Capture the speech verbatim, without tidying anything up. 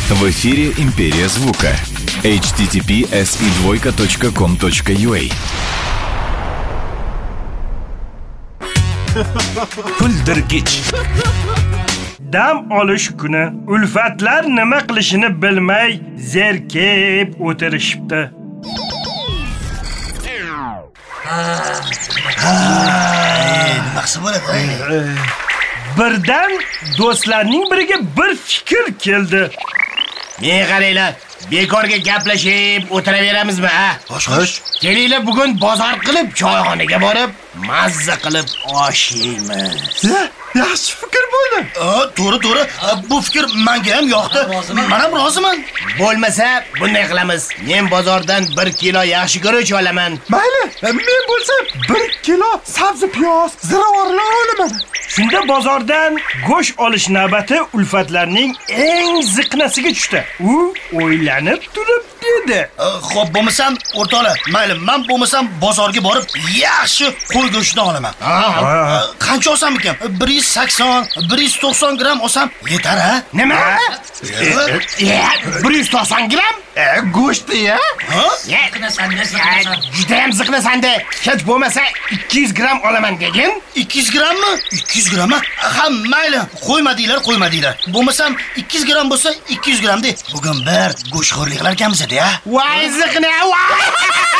В эфире «Империя звука». эйч ти ти пи эс и двойка точка ком точка ю а. Kuldirgich. Dam olish kuni ulfatlar nima qilishini bilmay zerkib o'tirishibdi. Nima bo'ladi? Birdan do'stlarning biriga bir fikr keldi. Men qaranglar, bekorga gaplashib o'tiraveramizmi, ha? Xo'sh. Kelinglar bugun bozor qilib, choyxonaga borib, mazza qilib osh yeymiz. Yaxshi fikr bo'ldi. To'g'ri, to'g'ri. Bu fikr menga ham yoqdi. Men ham roziman. Bo'lmasa, bunday qilamiz. Men bozordan bir kilo yaxshi guruch olaman. Mayli, men bo'lsam bir kilo sabzi, piyoz, ziravorlar olaman. Shunda bozordan go'sht olish navbati ulfatlarning eng ziqnasiga tushdi. U o'ylanib turib dedi: Xo'p, bo'lmasam, o'rtoqlar, mayli, men bo'lmasam bozorga borib yaxshi qo'y go'shtini olaman. Qancha olsam ekan? bir yuz sakson, bir yuz to'qson gramm olsam yetar, ha? Nima? bir yuz to'qson gramm? Go'shtni-ya? Ha? Juda ham ziqnasan-da. Hech bo'lmasa ikki yuz gramm olaman degin? ikki yuz grammmi? ikki yuz gramm? Ha, mayli, qo'ymadinglar, qo'ymadinglar. Bo'lmasam ikki yuz gramm bo'lsa ikki yuz gramm de. Bugun bir go'shtxo'rlik qilarkanmiz-da, ya. Voy ziqna, voy!